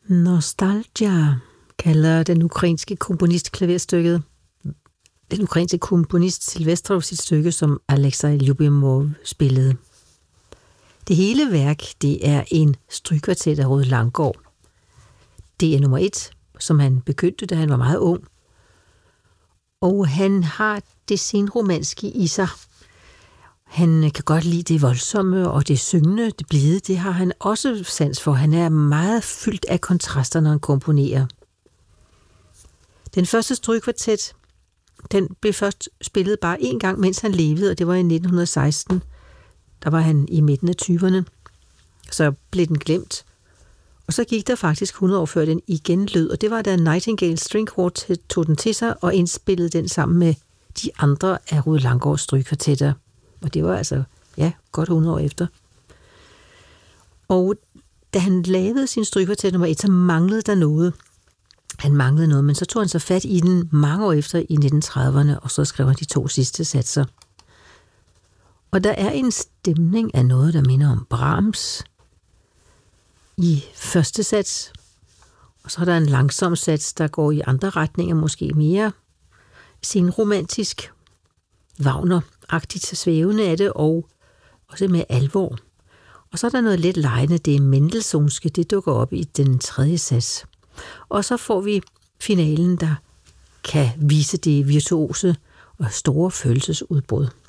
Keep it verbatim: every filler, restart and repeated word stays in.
Nostalgia kalder den ukrainske komponist klaverstykket. Den ukrainske komponist Silvestrov sit stykke, som Alexej Ljubimov spillede. Det hele værk, det er en strygkvartet af Rued Langgaard. Det er nummer et, som han begyndte, da han var meget ung. Og han har det senromanske i sig. Han kan godt lide det voldsomme og det syngende, det blide. Det har han også sans for. Han er meget fyldt af kontraster, når han komponerer. Den første strygkvartet, den blev først spillet bare én gang, mens han levede, og det var i nitten seksten. Der var han i midten af tyverne. Så blev den glemt. Og så gik der faktisk hundrede år før den igen lød, og det var da Nightingale String Quartet tog den til sig og indspillede den sammen med de andre af Rued Langgaards strygkvartetter. Og det var altså, ja, godt hundrede år efter. Og da han lavede sin strygkvartet nummer et, så manglede der noget. Han manglede noget, men så tog han så fat i den mange år efter i nitten trediverne, og så skrev han de to sidste satser. Og der er en stemning af noget, der minder om Brahms i første sats, og så er der en langsom sats, der går i andre retninger, måske mere senromantisk, Wagner-agtigt svævende af det, og også med alvor. Og så er der noget lidt legende, det er Mendelssohnske, det dukker op i den tredje sats. Og så får vi finalen, der kan vise det virtuose og store følelsesudbrud.